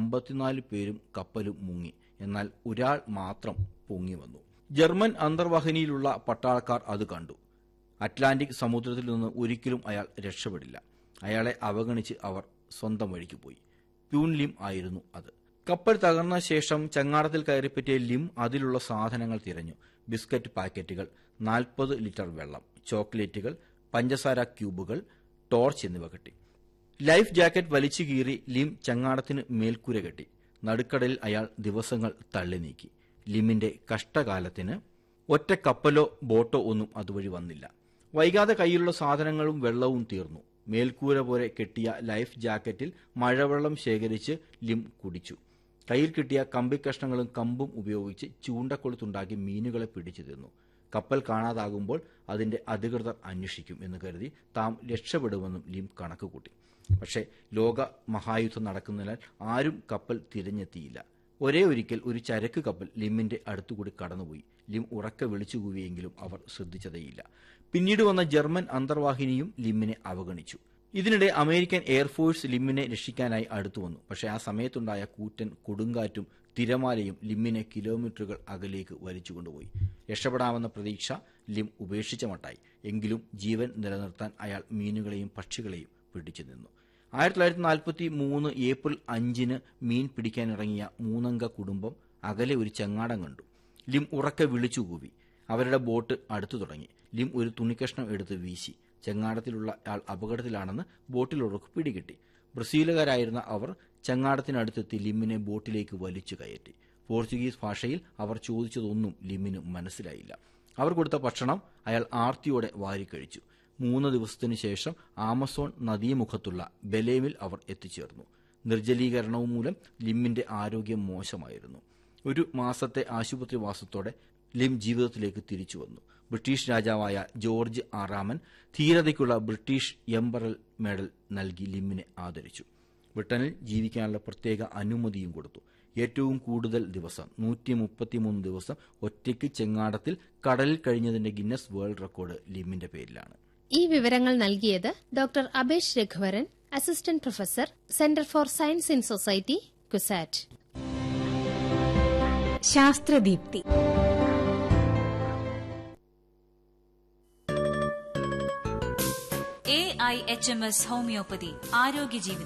54 പേരും കപ്പലും മുങ്ങി. എന്നാൽ ഒരാൾ മാത്രം പൊങ്ങി വന്നു. ജർമ്മൻ അന്തർവാഹിനിയിലുള്ള പട്ടാളക്കാർ അത് കണ്ടു. അറ്റ്ലാന്റിക് സമുദ്രത്തിൽ നിന്ന് ഒരിക്കലും അയാൾ രക്ഷപ്പെടില്ല. അയാളെ അവഗണിച്ച് അവർ സ്വന്തം വഴിക്ക് പോയി. പ്യൂൺ ലിം ആയിരുന്നു അത്. കപ്പൽ തകർന്ന ശേഷം ചങ്ങാടത്തിൽ കയറിപ്പറ്റിയ ലിം അതിലുള്ള സാധനങ്ങൾ തിരഞ്ഞു. ബിസ്ക്കറ്റ് പാക്കറ്റുകൾ, 40 ലിറ്റർ വെള്ളം, ചോക്ലേറ്റുകൾ, പഞ്ചസാര ക്യൂബുകൾ, ടോർച്ച് എന്നിവ കെട്ടി. ലൈഫ് ജാക്കറ്റ് വലിച്ചു കീറി ലിം ചങ്ങാടത്തിന് മേൽക്കൂര കെട്ടി. നടുക്കടലിൽ അയാൾ ദിവസങ്ങൾ തള്ളി നീക്കി. ലിമിന്റെ കഷ്ടകാലത്തിന് ഒറ്റ കപ്പലോ ബോട്ടോ ഒന്നും അതുവഴി വന്നില്ല. വൈകാതെ കയ്യിലുള്ള സാധനങ്ങളും വെള്ളവും തീർന്നു. മേൽക്കൂര പോലെ കെട്ടിയ ലൈഫ് ജാക്കറ്റിൽ മഴവെള്ളം ശേഖരിച്ച് ലിം കുടിച്ചു. കയ്യിൽ കിട്ടിയ കമ്പിക്കഷ്ണങ്ങളും കമ്പും ഉപയോഗിച്ച് ചൂണ്ടക്കൊളുത്തുണ്ടാക്കി മീനുകളെ പിടിച്ചു തിന്നു. കപ്പൽ കാണാതാകുമ്പോൾ അതിന്റെ അധികൃതർ അന്വേഷിക്കും എന്ന് കരുതി താം രക്ഷപ്പെടുമെന്നും ലിം കണക്കുകൂട്ടി. പക്ഷേ ലോക മഹായുദ്ധം നടക്കുന്നതിനാൽ ആരും കപ്പൽ തിരഞ്ഞെത്തിയില്ല. ഒരേ ഒരിക്കൽ ഒരു ചരക്ക് കപ്പൽ ലിമ്മിന്റെ അടുത്തുകൂടി കടന്നുപോയി. ലിം ഉറക്കെ വിളിച്ചുകൂവിയെങ്കിലും അവർ ശ്രദ്ധിച്ചതേയില്ല. പിന്നീട് വന്ന ജർമ്മൻ അന്തർവാഹിനിയും ലിമ്മിനെ അവഗണിച്ചു. ഇതിനിടെ അമേരിക്കൻ എയർഫോഴ്സ് ലിമ്മിനെ രക്ഷിക്കാനായി അടുത്തുവന്നു. പക്ഷേ ആ സമയത്തുണ്ടായ കൂറ്റൻ കൊടുങ്കാറ്റും തിരമാലയും ലിമ്മിനെ കിലോമീറ്ററുകൾ അകലേക്ക് വലിച്ചുകൊണ്ടുപോയി. രക്ഷപ്പെടാമെന്ന പ്രതീക്ഷ ലിം ഉപേക്ഷിച്ച മട്ടായി. എങ്കിലും ജീവൻ നിലനിർത്താൻ അയാൾ മീനുകളെയും പക്ഷികളെയും പിടിച്ചു നിന്നു. 1943 ഏപ്രിൽ 5 മീൻ പിടിക്കാനിറങ്ങിയ 3 അംഗ കുടുംബം അകലെ ഒരു ചങ്ങാടം കണ്ടു. ലിം ഉറക്കെ വിളിച്ചുകൂവി. അവരുടെ ബോട്ട് അടുത്തു തുടങ്ങി. ലിം ഒരു തുണിക്കഷ്ണം എടുത്ത് വീശി. ചങ്ങാടത്തിലുള്ള ആൾ അപകടത്തിലാണെന്ന് ബോട്ടിലുള്ളവർക്ക് പിടികിട്ടി. ബ്രസീലുകാരായിരുന്ന അവർ ചങ്ങാടത്തിനടുത്തെത്തി ലിമ്മിനെ ബോട്ടിലേക്ക് വലിച്ചു കയറ്റി. പോർച്ചുഗീസ് ഭാഷയിൽ അവർ ചോദിച്ചതൊന്നും ലിമ്മിന് മനസ്സിലായില്ല. അവർ കൊടുത്ത ഭക്ഷണം അയാൾ ആർത്തിയോടെ വാരിക്കഴിച്ചു. 3 ദിവസത്തിനു ശേഷം ആമസോൺ നദീമുഖത്തുള്ള ബെലേമിൽ അവർ എത്തിച്ചേർന്നു. നിർജ്ജലീകരണവും മൂലം ലിമ്മിന്റെ ആരോഗ്യം മോശമായിരുന്നു. 1 മാസത്തെ ആശുപത്രിവാസത്തോടെ ലിം ജീവിതത്തിലേക്ക് തിരിച്ചു വന്നു. ബ്രിട്ടീഷ് രാജാവായ ജോർജ് 6 ധീരതയ്ക്കുള്ള ബ്രിട്ടീഷ് എംപറൽ മെഡൽ നൽകി ലിമ്മിനെ ആദരിച്ചു. ബ്രിട്ടനിൽ ജീവിക്കാനുള്ള പ്രത്യേക അനുമതിയും കൊടുത്തു. ഏറ്റവും കൂടുതൽ ദിവസം 133 ദിവസം ഒറ്റയ്ക്ക് ചെങ്ങാടത്തിൽ കടലിൽ കഴിഞ്ഞതിന്റെ ഗിന്നസ് വേൾഡ് റെക്കോർഡ് ലിമ്മിന്റെ പേരിലാണ്. ഈ വിവരങ്ങൾ നൽകിയത് doctor Abesh Raghuvaran, assistant professor, centre for science in society, CUSAT. ശാസ്ത്രദീപ്തി. AIHMS homeopathy ആരോഗ്യ ജീവിതം.